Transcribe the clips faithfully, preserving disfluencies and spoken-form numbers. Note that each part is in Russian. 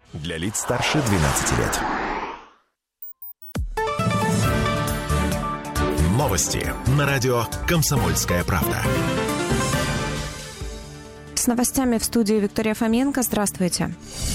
Для лиц старше двенадцати лет. Новости на радио «Комсомольская правда». С новостями в студии Виктория Фоменко. Здравствуйте.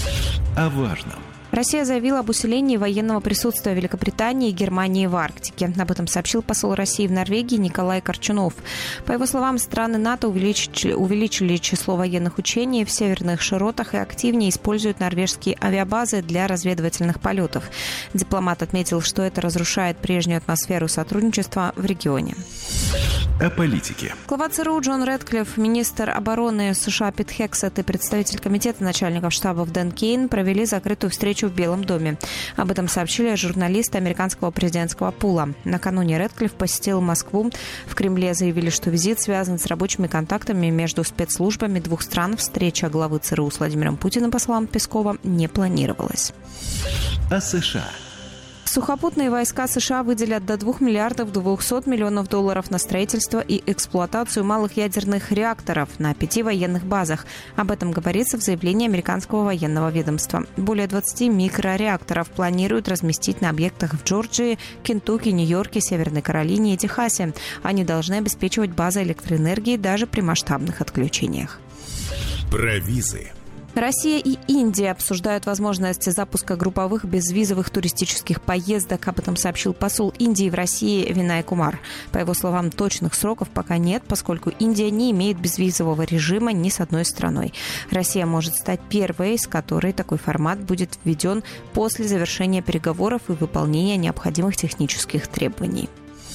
О важном. Россия заявила об усилении военного присутствия Великобритании и Германии в Арктике. Об этом сообщил посол России в Норвегии Николай Корчунов. По его словам, страны НАТО увеличили, увеличили число военных учений в северных широтах и активнее используют норвежские авиабазы для разведывательных полетов. Дипломат отметил, что это разрушает прежнюю атмосферу сотрудничества в регионе. О политике. Глава ЦРУ Джон Рэдклифф, министр обороны США Пит Хексет и представитель комитета начальников штабов Дэн Кейн провели закрытую встречу в Белом доме. Об этом сообщили журналисты американского президентского пула. Накануне Рэдклифф посетил Москву. В Кремле заявили, что визит связан с рабочими контактами между спецслужбами двух стран. Встреча главы ЦРУ с Владимиром Путиным, по словам Пескова, не планировалась. О США. Сухопутные войска США выделят до двух миллиардов двухсот миллионов долларов на строительство и эксплуатацию малых ядерных реакторов на пяти военных базах. Об этом говорится в заявлении американского военного ведомства. Более двадцати микрореакторов планируют разместить на объектах в Джорджии, Кентукки, Нью-Йорке, Северной Каролине и Техасе. Они должны обеспечивать базы электроэнергии даже при масштабных отключениях. Про визы. Россия и Индия обсуждают возможность запуска групповых безвизовых туристических поездок. Об этом сообщил посол Индии в России Винай Кумар. По его словам, точных сроков пока нет, поскольку Индия не имеет безвизового режима ни с одной страной. Россия может стать первой, с которой такой формат будет введен после завершения переговоров и выполнения необходимых технических требований.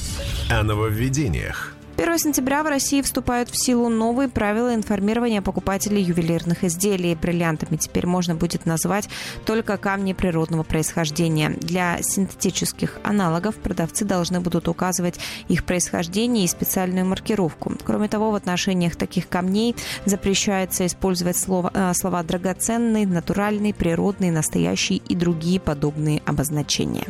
О нововведениях. первого сентября в России вступают в силу новые правила информирования покупателей ювелирных изделий. Бриллиантами теперь можно будет назвать только камни природного происхождения. Для синтетических аналогов продавцы должны будут указывать их происхождение и специальную маркировку. Кроме того, в отношениях таких камней запрещается использовать слова, э, слова «драгоценный», «натуральный», «природный», «настоящий» и другие подобные обозначения.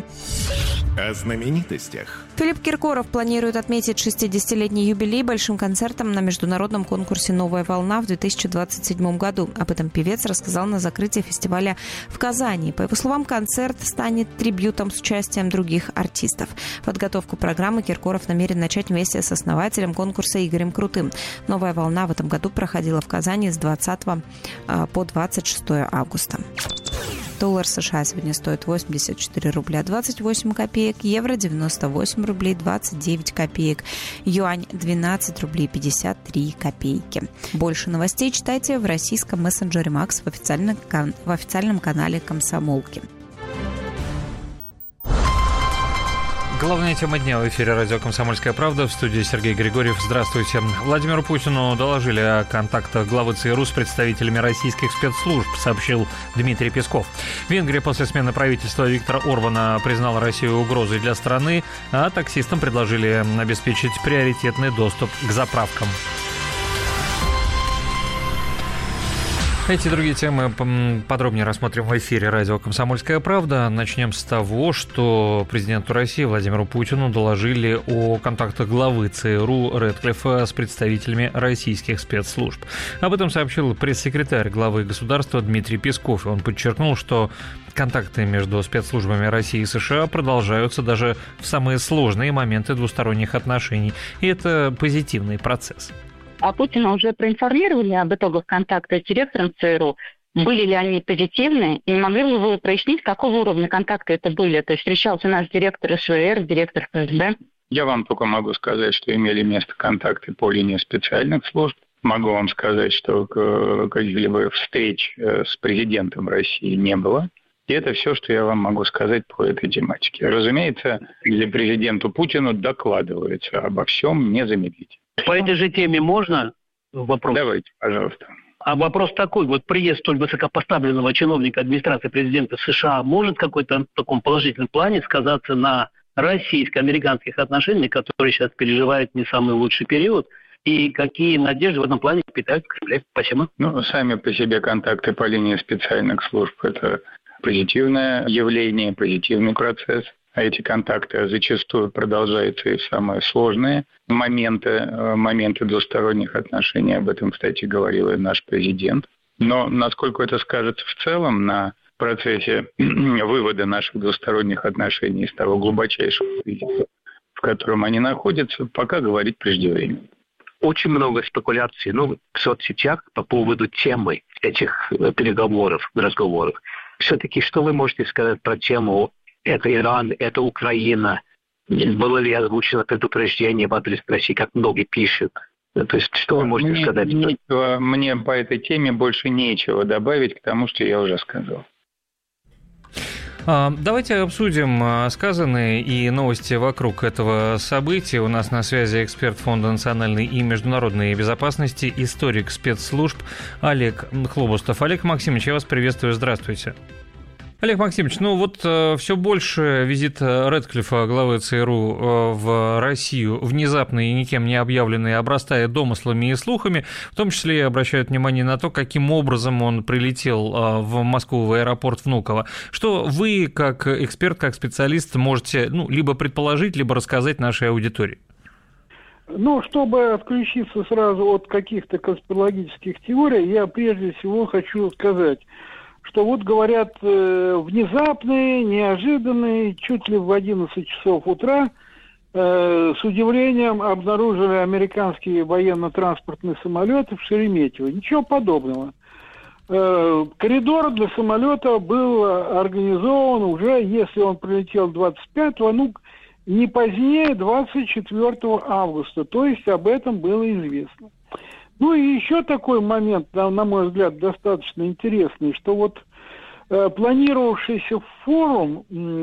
О знаменитостях. Филипп Киркоров планирует отметить шестидесятилетний юбилей большим концертом на международном конкурсе «Новая волна» в две тысячи двадцать седьмом году. Об этом певец рассказал на закрытии фестиваля в Казани. По его словам, концерт станет трибьютом с участием других артистов. Подготовку программы Киркоров намерен начать вместе с основателем конкурса Игорем Крутым. «Новая волна» в этом году проходила в Казани с двадцатого по двадцать шестое августа. Доллар США сегодня стоит восемьдесят четыре рубля двадцать восемь копеек, евро девяносто восемь рублей двадцать девять копеек, юань двенадцать рублей пятьдесят три копейки. Больше новостей читайте в российском мессенджере Макс в официальном, в официальном канале «Комсомолки». Главная тема дня в эфире радио «Комсомольская правда». В студии Сергей Григорьев. Здравствуйте. Владимиру Путину доложили о контактах главы ЦРУ с представителями российских спецслужб, сообщил Дмитрий Песков. Венгрия после смены правительства Виктора Орбана признала Россию угрозой для страны, а таксистам предложили обеспечить приоритетный доступ к заправкам. Эти и другие темы подробнее рассмотрим в эфире радио «Комсомольская правда». Начнем с того, что президенту России Владимиру Путину доложили о контактах главы ЦРУ Рэдклиффа с представителями российских спецслужб. Об этом сообщил пресс-секретарь главы государства Дмитрий Песков. Он подчеркнул, что контакты между спецслужбами России и США продолжаются даже в самые сложные моменты двусторонних отношений. И это позитивный процесс. А Путина уже проинформировали об итогах контакта с директором ЦРУ. Были ли они позитивны? И не могли бы вы прояснить, какого уровня контакты это были? То есть встречался наш директор СВР, директор ФСБ? Я вам только могу сказать, что имели место контакты по линии специальных служб. Могу вам сказать, что каких-либо встреч с президентом России не было. И это все, что я вам могу сказать по этой тематике. Разумеется, для президенту Путину докладывается обо всем незамедлительно. По этой же теме можно вопрос? Давайте, пожалуйста. А вопрос такой, вот приезд столь высокопоставленного чиновника администрации президента США может в какой-то таком положительном плане сказаться на российско-американских отношениях, которые сейчас переживают не самый лучший период, и какие надежды в этом плане питают Кремль? Спасибо. Ну, сами по себе контакты по линии специальных служб – это позитивное явление, позитивный процесс. А эти контакты зачастую продолжаются и в самые сложные моменты, моменты двусторонних отношений. Об этом, кстати, говорил и наш президент. Но насколько это скажется в целом на процессе вывода наших двусторонних отношений из того глубочайшего кризиса, в котором они находятся, пока говорить преждевременно. Очень много спекуляций, ну, в соцсетях по поводу темы этих переговоров, разговоров. Все-таки что вы можете сказать про тему «это Иран, это Украина»? Было ли озвучено предупреждение в адрес России, как многие пишут? То есть что вы можете мне, сказать? Нечего, мне по этой теме больше нечего добавить к тому, что я уже сказал. Давайте обсудим сказанные и новости вокруг этого события. У нас на связи эксперт Фонда национальной и международной безопасности, историк спецслужб Олег Хлобустов. Олег Максимович, я вас приветствую. Здравствуйте. Олег Максимович, ну вот э, все больше визит Рэдклиффа, главы ЦРУ, э, в Россию, внезапный и никем не объявленный, обрастает домыслами и слухами, в том числе обращают внимание на то, каким образом он прилетел э, в Москву, в аэропорт Внуково. Что вы, как эксперт, как специалист, можете ну, либо предположить, либо рассказать нашей аудитории? Ну, чтобы отключиться сразу от каких-то конспирологических теорий, я прежде всего хочу сказать, что вот говорят э, внезапные, неожиданные, чуть ли в одиннадцать часов утра э, с удивлением обнаружили американские военно-транспортные самолеты в Шереметьево. Ничего подобного. Э, коридор для самолета был организован уже, если он прилетел двадцать пятого, ну, не позднее двадцать четвёртого августа, то есть об этом было известно. Ну и еще такой момент, на, на мой взгляд, достаточно интересный, что вот э, планировавшийся форум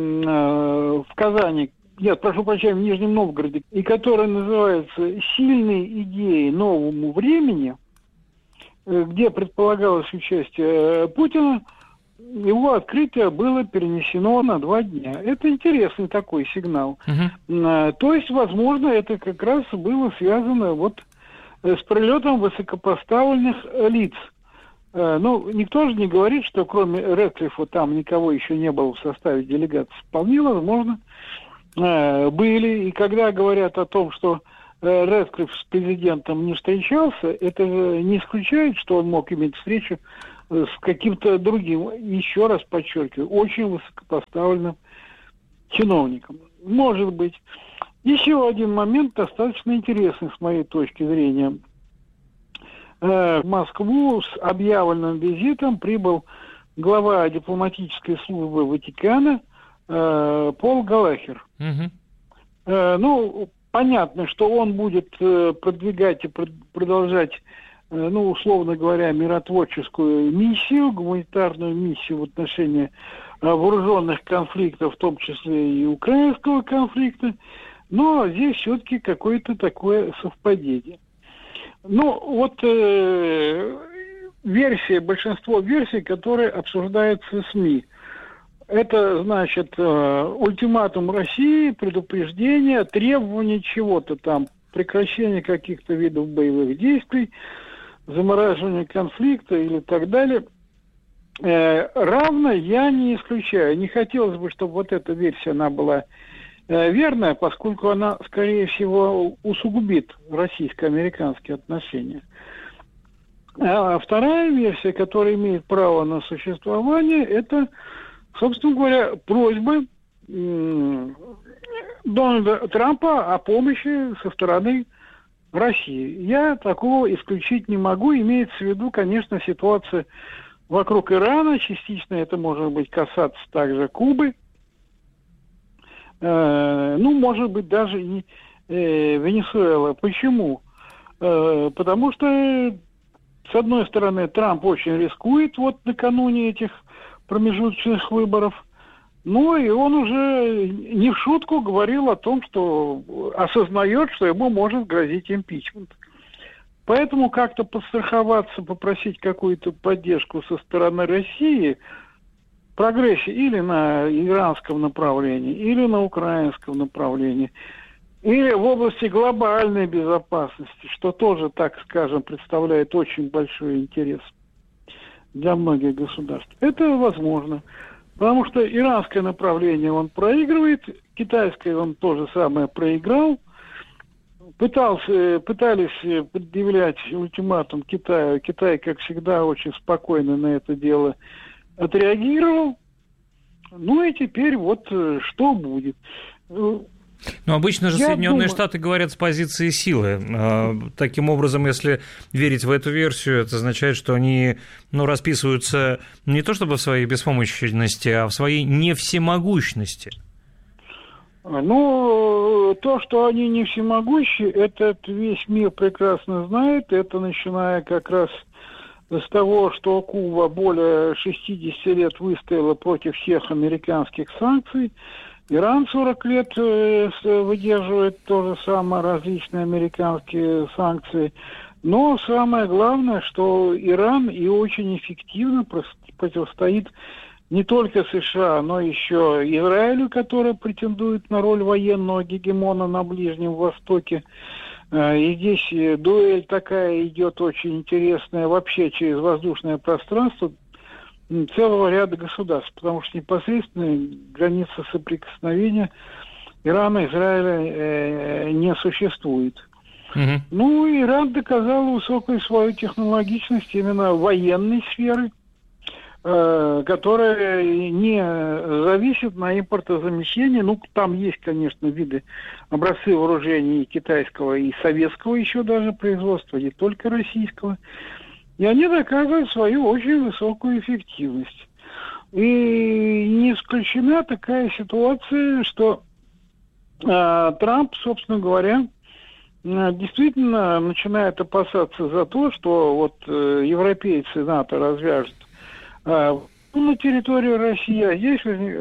э, в Казани, нет, прошу прощения, в Нижнем Новгороде, и который называется «Сильные идеи новому времени», э, где предполагалось участие э, Путина, его открытие было перенесено на два дня. Это интересный такой сигнал. Uh-huh. Э, то есть, возможно, это как раз было связано вот с прилетом высокопоставленных лиц. Ну, никто же не говорит, что кроме Рэдклиффа там никого еще не было в составе делегации. Вполне возможно, были. И когда говорят о том, что Рэдклифф с президентом не встречался, это не исключает, что он мог иметь встречу с каким-то другим, еще раз подчеркиваю, очень высокопоставленным чиновником. Может быть. Еще один момент достаточно интересный с моей точки зрения. В Москву с объявленным визитом прибыл глава дипломатической службы Ватикана Пол Галлахер. Угу. Ну, понятно, что он будет продвигать и продолжать, ну, условно говоря, миротворческую миссию, гуманитарную миссию в отношении вооруженных конфликтов, в том числе и украинского конфликта. Но здесь все-таки какое-то такое совпадение. Ну, вот э, версии, большинство версий, которые обсуждаются СМИ. Это, значит, э, ультиматум России, предупреждение, требование чего-то там, прекращение каких-то видов боевых действий, замораживание конфликта или так далее. Э, равно я не исключаю. Не хотелось бы, чтобы вот эта версия, она была верная, поскольку она, скорее всего, усугубит российско-американские отношения. А вторая версия, которая имеет право на существование, это, собственно говоря, просьба Дональда Трампа о помощи со стороны России. Я такого исключить не могу. Имеется в виду, конечно, ситуация вокруг Ирана. Частично это может быть касаться также Кубы. Ну, может быть, даже и э, Венесуэла. Почему? Э, потому что, с одной стороны, Трамп очень рискует вот накануне этих промежуточных выборов, ну, и он уже не в шутку говорил о том, что осознает, что ему может грозить импичмент. Поэтому как-то подстраховаться, попросить какую-то поддержку со стороны России – прогрессе или на иранском направлении, или на украинском направлении, или в области глобальной безопасности, что тоже, так скажем, представляет очень большой интерес для многих государств. Это возможно, потому что иранское направление он проигрывает, китайское он то же самое проиграл. Пытался, пытались предъявлять ультиматум Китаю. Китай, как всегда, очень спокойно на это дело отреагировал. Ну и теперь вот что будет. Но обычно же Я Соединенные думаю... Штаты говорят с позиции силы. Таким образом, если верить в эту версию, это означает, что они ну, расписываются не то чтобы в своей беспомощности, а в своей невсемогущности. Ну, то, что они не всемогущи, этот весь мир прекрасно знает. Это начиная как раз с того, что Куба более шестьдесят лет выстояла против всех американских санкций. Иран сорок лет выдерживает то же самое, различные американские санкции. Но самое главное, что Иран и очень эффективно противостоит не только США, но еще Израилю, который претендует на роль военного гегемона на Ближнем Востоке. И здесь дуэль такая идет очень интересная вообще через воздушное пространство целого ряда государств, потому что непосредственно граница соприкосновения Ирана и Израиля э, не существует. Mm-hmm. Ну, Иран доказал высокую свою технологичность именно военной сферы, э, которая не зависит на импортозамещение. Ну, там есть, конечно, виды, образцы вооружений и китайского, и советского еще даже производства, не только российского. И они доказывают свою очень высокую эффективность. И не исключена такая ситуация, что э, Трамп, собственно говоря, э, действительно начинает опасаться за то, что вот э, европейцы НАТО развяжут э, на территории России, а здесь,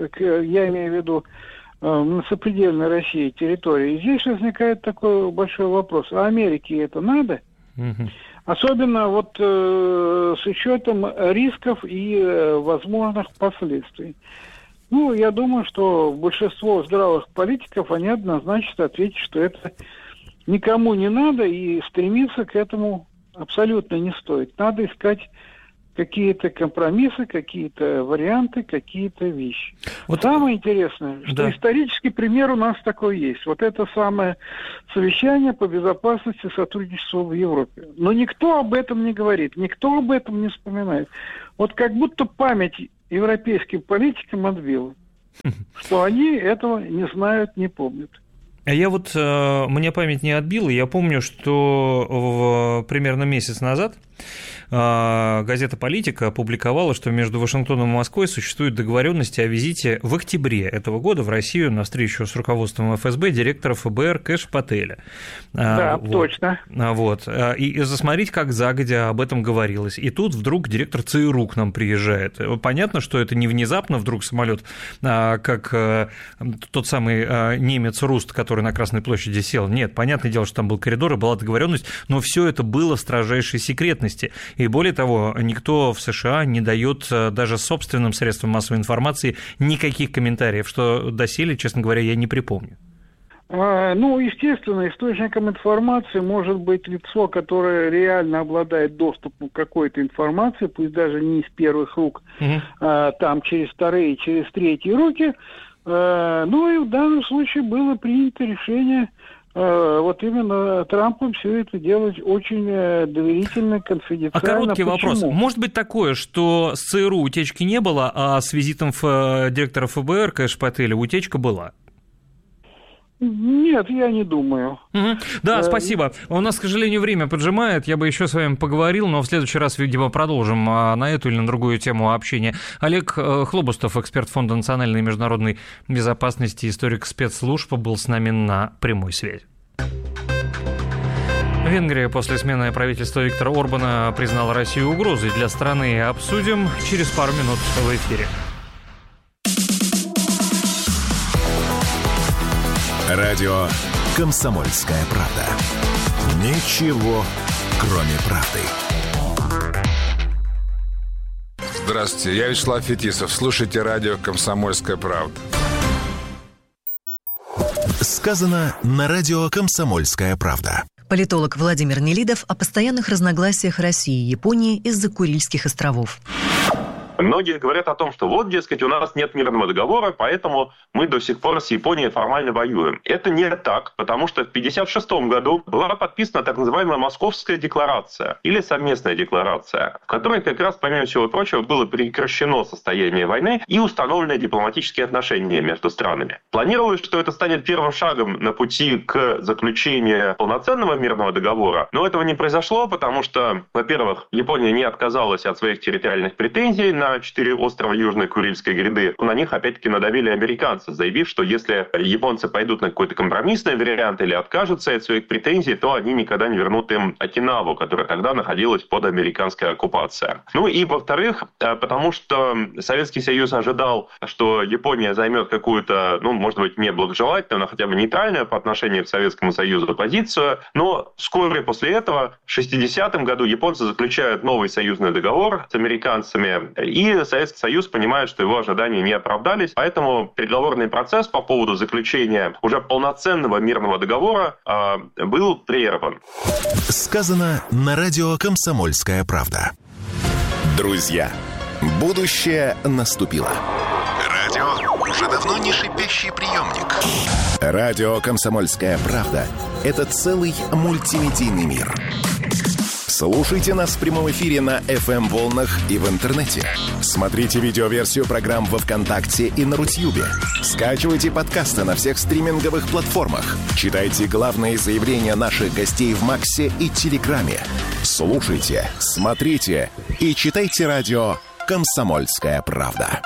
я имею в виду, э, на сопредельной России территории, здесь возникает такой большой вопрос, а Америке это надо? Mm-hmm. Особенно вот э, с учетом рисков и э, возможных последствий. Ну, я думаю, что большинство здравых политиков, они однозначно ответят, что это никому не надо, и стремиться к этому абсолютно не стоит. Надо искать какие-то компромиссы, какие-то варианты, какие-то вещи. Вот самое интересное, что да. исторический пример у нас такой есть. Вот это самое совещание по безопасности сотрудничества в Европе. Но никто об этом не говорит, никто об этом не вспоминает. Вот как будто память европейским политикам отбила, что они этого не знают, не помнят. А я вот, э, мне память не отбила, я помню, что в, примерно месяц назад э, газета «Политика» опубликовала, что между Вашингтоном и Москвой существуют договоренности о визите в октябре этого года в Россию на встречу с руководством эф эс бэ директора эф бэ эр Кэш Пателя. Да, вот. точно. Вот. И, и засмотреть, как загодя об этом говорилось. И тут вдруг директор ЦРУ к нам приезжает. Понятно, что это не внезапно вдруг самолет, а, как а, тот самый а, немец Руст, который на Красной площади сел. Нет, понятное дело, что там был коридор и была договоренность, но все это было в строжайшей секретности. И более того, никто в США не дает даже собственным средствам массовой информации никаких комментариев, что доселе, честно говоря, я не припомню. А, ну, естественно, источником информации может быть лицо, которое реально обладает доступом к какой-то информации, пусть даже не из первых рук, угу. а, там через вторые, через третьи руки. А, ну и в данном случае было принято решение а, вот именно Трампом все это делать очень доверительно, конфиденциально. А короткий Почему? вопрос. Может быть такое, что с ЦРУ утечки не было, а с визитом в директора эф бэ эр Кэш Пателя утечка была? Нет, я не думаю. Угу. Да, спасибо. У нас, к сожалению, время поджимает. Я бы еще с вами поговорил, но в следующий раз, видимо, продолжим на эту или на другую тему общения. Олег Хлобустов, эксперт Фонда национальной и международной безопасности, историк спецслужб, был с нами на прямой связи. Венгрия после смены правительства Виктора Орбана признала Россию угрозой для страны. Обсудим через пару минут в эфире. Радио «Комсомольская правда». Ничего, кроме правды. Здравствуйте, я Вячеслав Фетисов. Слушайте радио «Комсомольская правда». Сказано на радио «Комсомольская правда». Политолог Владимир Нелидов о постоянных разногласиях России и Японии из-за Курильских островов. Многие говорят о том, что вот, дескать, у нас нет мирного договора, поэтому мы до сих пор с Японией формально воюем. Это не так, потому что в пятьдесят шестом году была подписана так называемая Московская декларация или совместная декларация, в которой как раз, помимо всего прочего, было прекращено состояние войны и установлены дипломатические отношения между странами. Планировалось, что это станет первым шагом на пути к заключению полноценного мирного договора, но этого не произошло, потому что, во-первых, Япония не отказалась от своих территориальных претензий на четыре острова Южной Курильской гряды. На них опять-таки надавили американцы, заявив, что если японцы пойдут на какой-то компромиссный вариант или откажутся от своих претензий, то они никогда не вернут им Окинаву, которая тогда находилась под американской оккупацией. Ну и, во-вторых, потому что Советский Союз ожидал, что Япония займет какую-то, ну, может быть, не благожелательную, но хотя бы нейтральную по отношению к Советскому Союзу позицию. Но вскоре после этого, в шестидесятом году, японцы заключают новый союзный договор с американцами, и Советский Союз понимает, что его ожидания не оправдались, поэтому переговорный процесс по поводу заключения уже полноценного мирного договора э, был прерван. Сказано на радио «Комсомольская правда». Друзья, будущее наступило. Радио уже давно не шипящий приемник. Радио «Комсомольская правда» — это целый мультимедийный мир. Слушайте нас в прямом эфире на эф эм-волнах и в интернете. Смотрите видеоверсию программ во ВКонтакте и на Рутьюбе. Скачивайте подкасты на всех стриминговых платформах. Читайте главные заявления наших гостей в Максе и Телеграме. Слушайте, смотрите и читайте радио «Комсомольская правда».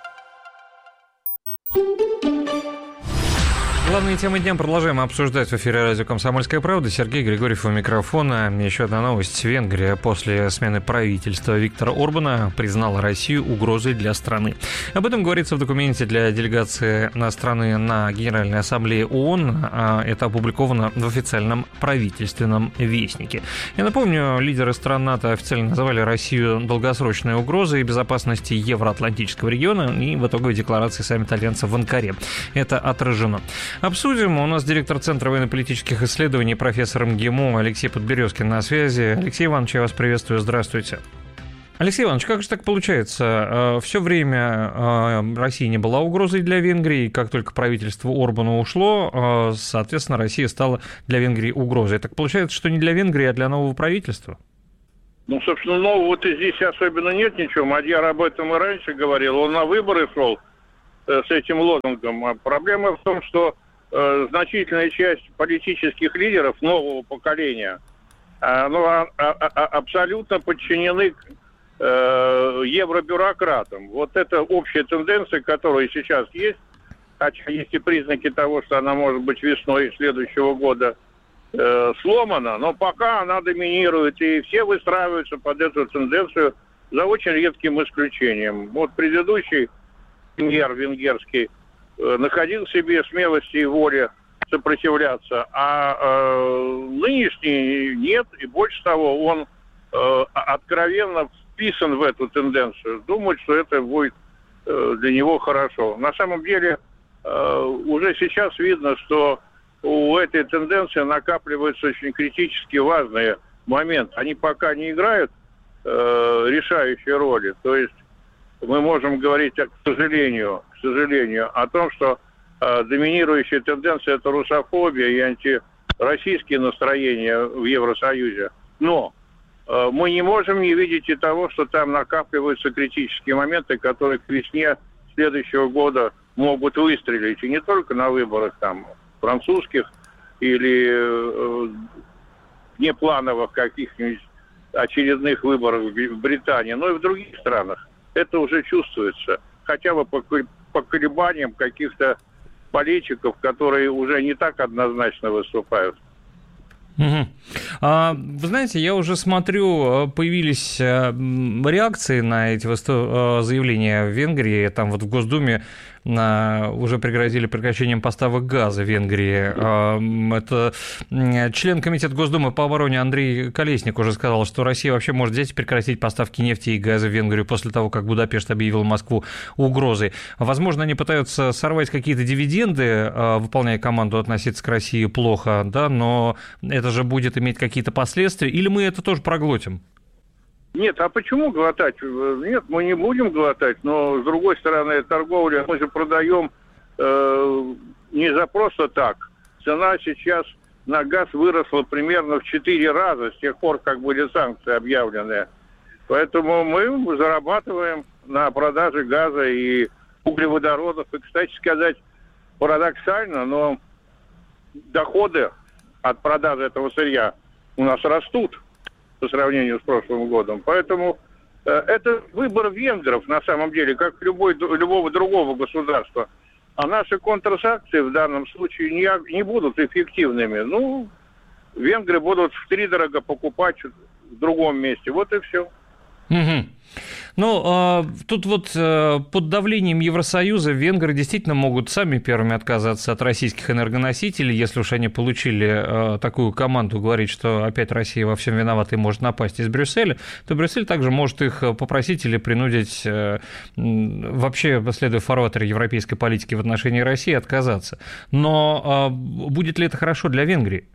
Главные темы дня продолжаем обсуждать в эфире радио «Комсомольская правда». Сергей Григорьев у микрофона. Еще одна новость. Венгрия после смены правительства Виктора Орбана признала Россию угрозой для страны. Об этом говорится в документе для делегации на страны на Генеральной Ассамблее ООН. Это опубликовано в официальном правительственном вестнике. Я напомню, лидеры стран НАТО официально называли Россию долгосрочной угрозой безопасности евроатлантического региона, и в итоговой декларации саммита Альянса в Анкаре это отражено. Обсудим. У нас директор Центра военно-политических исследований, профессор МГИМО Алексей Подберезкин на связи. Алексей Иванович, я вас приветствую. Здравствуйте. Алексей Иванович, как же так получается? Все время Россия не была угрозой для Венгрии. Как только правительство Орбана ушло, соответственно, Россия стала для Венгрии угрозой. Так получается, что не для Венгрии, а для нового правительства? Ну, собственно, нового-то здесь особенно нет ничего. Мадьяр об этом и раньше говорил. Он на выборы шел с этим лозунгом. А проблема в том, что э, значительная часть политических лидеров нового поколения э, ну, а, а, а, абсолютно подчинены э, евробюрократам. Вот это общая тенденция, которая сейчас есть, хотя есть и признаки того, что она может быть весной следующего года э, сломана, но пока она доминирует, и все выстраиваются под эту тенденцию за очень редким исключением. Вот предыдущий премьер венгерский э, находил в себе смелости и воли сопротивляться, а э, нынешний нет, и больше того, он э, откровенно вписан в эту тенденцию, думает, что это будет э, для него хорошо. На самом деле э, уже сейчас видно, что у этой тенденции накапливаются очень критически важные моменты. Они пока не играют э, решающей роли, то есть мы можем говорить, к сожалению, к сожалению, о том, что э, доминирующая тенденция – это русофобия и антироссийские настроения в Евросоюзе. Но э, мы не можем не видеть и того, что там накапливаются критические моменты, которые к весне следующего года могут выстрелить. И не только на выборах там французских или э, неплановых каких-нибудь очередных выборах в Британии, но и в других странах. Это уже чувствуется, хотя бы по, по колебаниям каких-то политиков, которые уже не так однозначно выступают. Угу. А, вы знаете, я уже смотрю, появились реакции на эти заявления в Венгрии, там вот в Госдуме уже пригрозили прекращением поставок газа в Венгрии. Это член комитета Госдумы по обороне Андрей Колесник уже сказал, что Россия вообще может взять и прекратить поставки нефти и газа в Венгрию после того, как Будапешт объявил Москву угрозой. Возможно, они пытаются сорвать какие-то дивиденды, выполняя команду относиться к России плохо, да, но это же будет иметь какие-то последствия, или мы это тоже проглотим? Нет, а почему глотать? Нет, мы не будем глотать, но, с другой стороны, торговля, мы же продаем э, не за просто так. Цена сейчас на газ выросла примерно в четыре раза с тех пор, как были санкции объявлены. Поэтому мы зарабатываем на продаже газа и углеводородов. И, кстати сказать, парадоксально, но доходы от продажи этого сырья у нас растут по сравнению с прошлым годом. Поэтому э, это выбор венгров, на самом деле, как любой, любого другого государства. А наши контрсанкции в данном случае не, не будут эффективными. Ну, венгры будут втридорого покупать в другом месте. Вот и все. Угу. Ну, э, тут вот э, под давлением Евросоюза венгры действительно могут сами первыми отказаться от российских энергоносителей, если уж они получили э, такую команду говорить, что опять Россия во всем виновата и может напасть из Брюсселя, то Брюссель также может их попросить или принудить, э, вообще, следуя фарватеру европейской политики в отношении России, отказаться. Но э, будет ли это хорошо для Венгрии?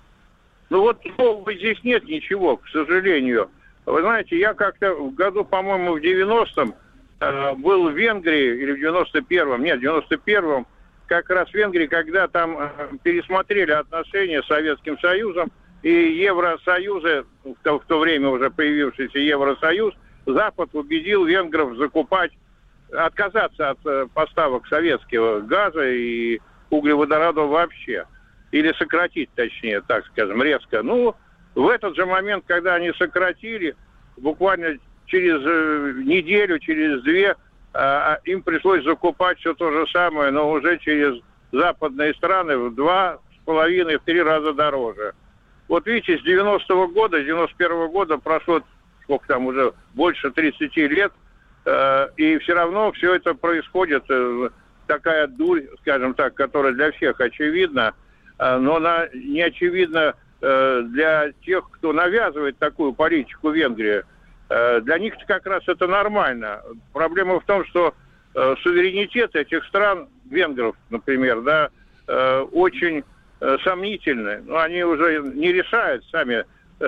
Ну вот нового здесь нет ничего, к сожалению. Вы знаете, я как-то в году, по-моему, в девяностом э, был в Венгрии, или в девяносто первом, нет, в девяносто первом, как раз в Венгрии, когда там э, пересмотрели отношения с Советским Союзом и Евросоюза, в то, в то время уже появившийся Евросоюз, Запад убедил венгров закупать, отказаться от э, поставок советского газа и углеводородов вообще. Или сократить, точнее, так скажем, резко. Ну, в этот же момент, когда они сократили, буквально через э, неделю, через две, э, им пришлось закупать все то же самое, но уже через западные страны в два с половиной, в три раза дороже. Вот видите, с девяностого года, с девяносто первого года прошло, сколько там уже, больше тридцати лет, э, и все равно все это происходит, э, такая дурь, скажем так, которая для всех очевидна, э, но она не очевидна для тех, кто навязывает такую политику в Венгрии. Для них как раз это нормально. Проблема в том, что суверенитет этих стран, венгров, например, да, очень сомнительны. Но они уже не решают сами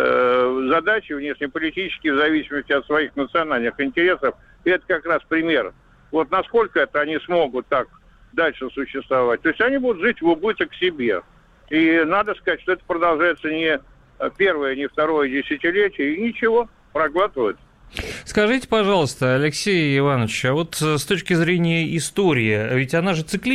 задачи внешнеполитические в зависимости от своих национальных интересов. И это как раз пример. Вот насколько это они смогут так дальше существовать. То есть они будут жить в убыток себе. И надо сказать, что это продолжается не первое, не второе десятилетие, и ничего, проглатывают. Скажите, пожалуйста, Алексей Иванович, а вот с точки зрения истории, ведь она же циклическая,